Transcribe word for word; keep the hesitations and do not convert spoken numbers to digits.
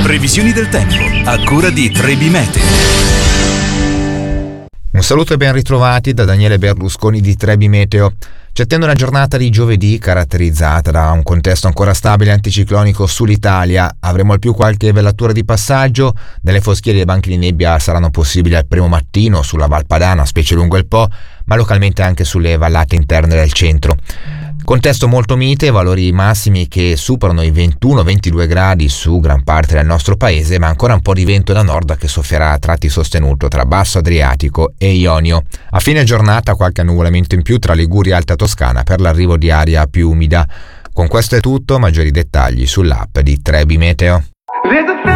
Previsioni del tempo a cura di Trebi Meteo. Un saluto e ben ritrovati da Daniele Berlusconi di Trebi Meteo. Ci attende una giornata di giovedì caratterizzata da un contesto ancora stabile anticiclonico sull'Italia. Avremo al più qualche velatura di passaggio, delle foschie e dei banchi di nebbia saranno possibili al primo mattino sulla Val Padana, specie lungo il Po, ma localmente anche sulle vallate interne del centro. Contesto molto mite, valori massimi che superano i ventuno ventidue gradi su gran parte del nostro paese, ma ancora un po' di vento da nord che soffierà a tratti sostenuto tra Basso Adriatico e Ionio. A fine giornata qualche annuvolamento in più tra Liguria e Alta Toscana per l'arrivo di aria più umida. Con questo è tutto, maggiori dettagli sull'app di Trebi Meteo.